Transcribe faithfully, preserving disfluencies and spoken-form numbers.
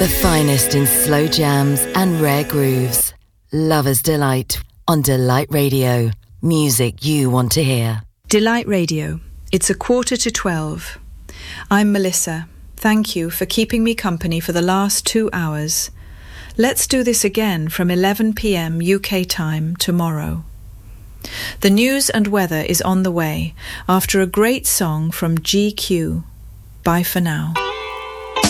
The finest in slow jams and rare grooves. Lover's Delight on Delight Radio. Music you want to hear. Delight Radio. It's a quarter to twelve. I'm Melissa. Thank you for keeping me company for the last two hours. Let's do this again from eleven p.m. U K time tomorrow. The news and weather is on the way after a great song from G Q. Bye for now.